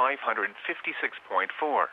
556.4.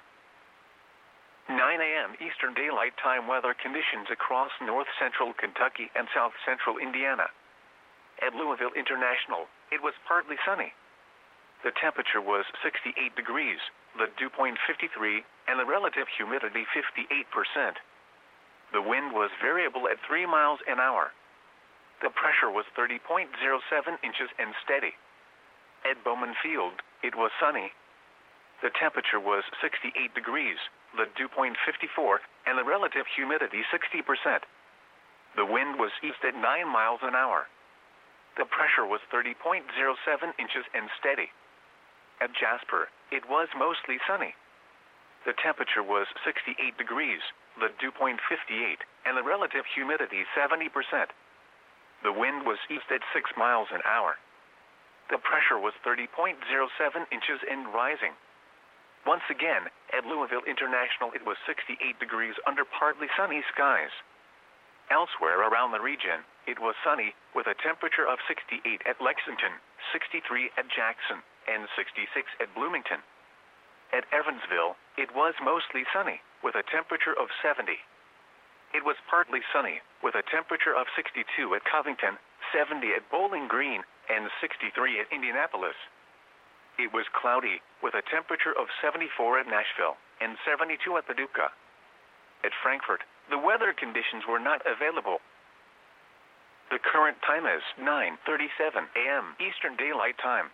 9 a.m. Eastern Daylight Time weather conditions across north-central Kentucky and south-central Indiana. At Louisville International, it was partly sunny. The temperature was 68 degrees, the dew point 53, and the relative humidity 58%. The wind was variable at 3 miles an hour. The pressure was 30.07 inches and steady. At Bowman Field, it was sunny. The temperature was 68 degrees, the dew point 54, and the relative humidity 60%. The wind was east at 9 miles an hour. The pressure was 30.07 inches and steady. At Jasper, it was mostly sunny. The temperature was 68 degrees, the dew point 58, and the relative humidity 70%. The wind was east at 6 miles an hour. The pressure was 30.07 inches and rising. Once again, at Louisville International, it was 68 degrees under partly sunny skies. Elsewhere around the region, it was sunny, with a temperature of 68 at Lexington, 63 at Jackson, and 66 at Bloomington. At Evansville, it was mostly sunny, with a temperature of 70. It was partly sunny, with a temperature of 62 at Covington, 70 at Bowling Green, and 63 at Indianapolis. It was cloudy, with a temperature of 74 at Nashville, and 72 at Paducah. At Frankfort, the weather conditions were not available. The current time is 9:37 a.m. Eastern Daylight Time.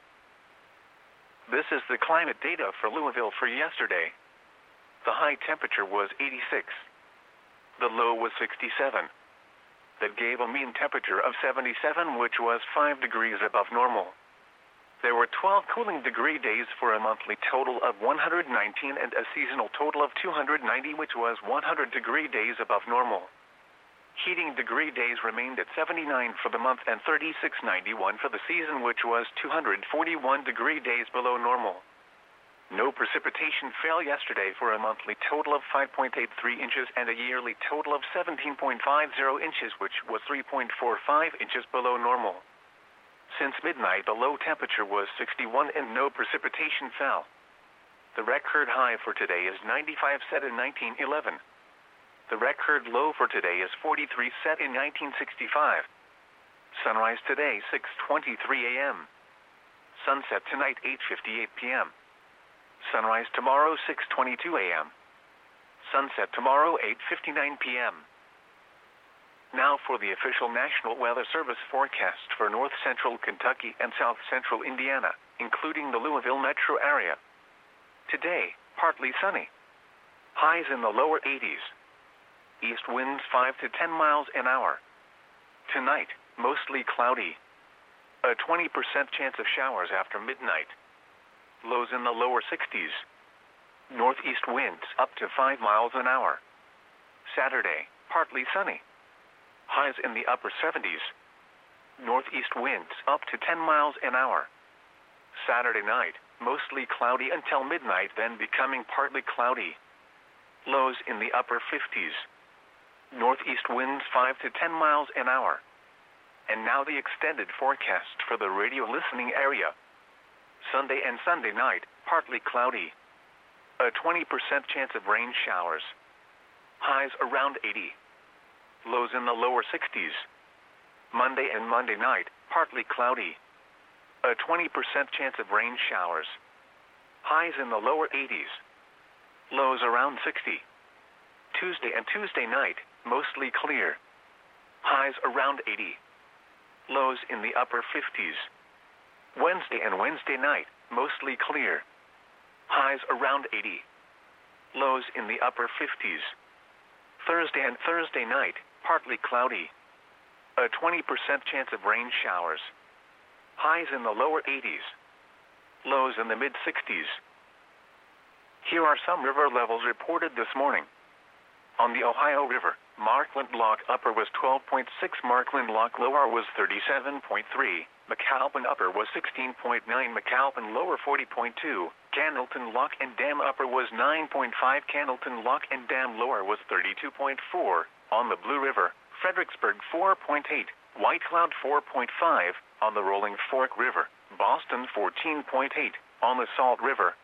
This is the climate data for Louisville for yesterday. The high temperature was 86. The low was 67. That gave a mean temperature of 77, which was 5 degrees above normal. There were 12 cooling degree days for a monthly total of 119 and a seasonal total of 290, which was 100 degree days above normal. Heating degree days remained at 79 for the month and 3691 for the season, which was 241 degree days below normal. No precipitation fell yesterday for a monthly total of 5.83 inches and a yearly total of 17.50 inches, which was 3.45 inches below normal. Since midnight, the low temperature was 61 and no precipitation fell. The record high for today is 95, set in 1911. The record low for today is 43, set in 1965. Sunrise today, 6:23 a.m. Sunset tonight, 8:58 p.m. Sunrise tomorrow, 6:22 a.m. Sunset tomorrow, 8:59 p.m. Now for the official National Weather Service forecast for north-central Kentucky and south-central Indiana, including the Louisville metro area. Today, partly sunny. Highs in the lower 80s. East winds 5 to 10 miles an hour. Tonight, mostly cloudy. A 20% chance of showers after midnight. Lows in the lower 60s. Northeast winds up to 5 miles an hour. Saturday, partly sunny. Highs in the upper 70s. Northeast winds up to 10 miles an hour. Saturday night, mostly cloudy until midnight, then becoming partly cloudy. Lows in the upper 50s. Northeast winds 5 to 10 miles an hour. And now the extended forecast for the radio listening area. Sunday and Sunday night, partly cloudy. A 20% chance of rain showers. Highs around 80. Lows in the lower 60s. Monday and Monday night, partly cloudy. A 20% chance of rain showers. Highs in the lower 80s. Lows around 60. Tuesday and Tuesday night, mostly clear. Highs around 80. Lows in the upper 50s. Wednesday and Wednesday night, mostly clear. Highs around 80. Lows in the upper 50s. Thursday and Thursday night, partly cloudy. A 20% chance of rain showers. Highs in the lower 80s. Lows in the mid-60s. Here are some river levels reported this morning. On the Ohio River, Markland Lock Upper was 12.6, Markland Lock Lower was 37.3, McAlpin Upper was 16.9, McAlpin Lower 40.2, Cannelton Lock and Dam Upper was 9.5, Cannelton Lock and Dam Lower was 32.4. On the Blue River, Fredericksburg 4.8, White Cloud 4.5, on the Rolling Fork River, Boston 14.8, on the Salt River,